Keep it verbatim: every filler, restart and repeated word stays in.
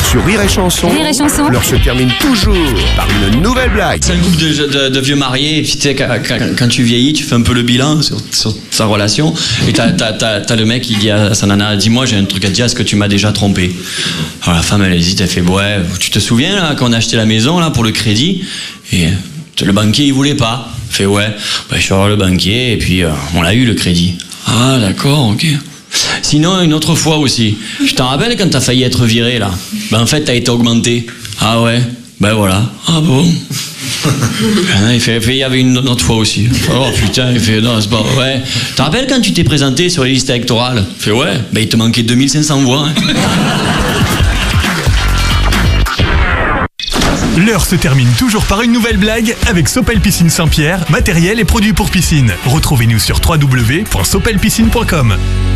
Sur Rire et Chanson, Rire et Chanson. l'heure se termine toujours par une nouvelle blague. C'est un couple de, de, de vieux mariés, et puis tu sais, quand, quand, quand tu vieillis, tu fais un peu le bilan sur, sur sa relation, et t'as, t'as, t'as, t'as le mec qui dit à sa nana, dis-moi, j'ai un truc à te dire, est-ce que tu m'as déjà trompé? Alors la femme, elle hésite, elle fait, ouais, tu te souviens, là, quand on a acheté la maison, là, pour le crédit, et le banquier, il voulait pas. Il fait, ouais, bah, je suis allé voir le banquier, et puis euh, on l'a eu, le crédit. Ah, d'accord, ok. Sinon, une autre fois aussi, je t'en rappelle quand t'as failli être viré, là? Ben, en fait, t'as été augmenté. Ah ouais? Ben voilà. Ah bon? Il fait, il y avait une autre fois aussi. Oh putain, il fait, non, c'est pas... Ouais. T'en rappelles quand tu t'es présenté sur les listes électorales? Il fait, ouais, ben il te manquait deux mille cinq cents voix. Hein. L'heure se termine toujours par une nouvelle blague avec Sopel Piscine Saint-Pierre, matériel et produits pour piscine. Retrouvez-nous sur w w w point sopel piscine point com.